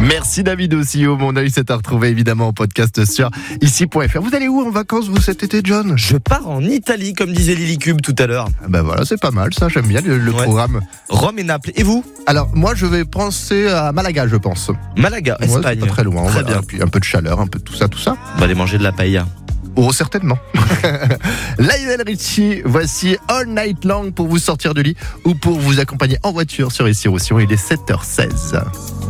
Merci David aussi. Mon œil s'est à retrouver évidemment en podcast sur ici.fr. Vous allez où en vacances vous cet été, John? Je pars en Italie, comme disait Lily Cube tout à l'heure. Ben voilà, c'est pas mal ça, j'aime bien le programme. Rome et Naples. Et vous? Alors moi je vais penser à Malaga, je pense. Malaga, Ouais, Espagne. c'est pas très loin. Très Voilà. bien. Puis un peu de chaleur, un peu de tout ça. On va aller manger de la paella. Oh, certainement. Lionel Richie, voici All Night Long pour vous sortir du lit ou pour vous accompagner en voiture sur Ici Roussillon. Il est 7h16.